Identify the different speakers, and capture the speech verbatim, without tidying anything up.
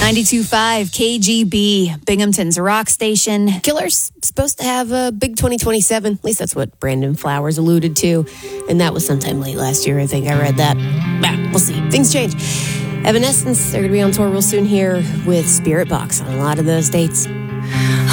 Speaker 1: ninety-two point five K G B, Binghamton's rock station.
Speaker 2: Killer's supposed to have a big twenty twenty-seven. At least that's what Brandon Flowers alluded to. And that was sometime late last year. I think I read that. Bah, we'll see. Things change. Evanescence, they're going to be on tour real soon here with Spirit Box on a lot of those dates.